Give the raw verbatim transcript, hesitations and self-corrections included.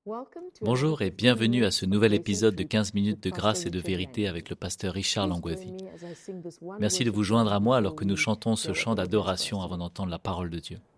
Bonjour et bienvenue à ce nouvel épisode de quinze minutes de grâce et de vérité avec le pasteur Richard Langworthy. Merci de vous joindre à moi alors que nous chantons ce chant d'adoration avant d'entendre la parole de Dieu.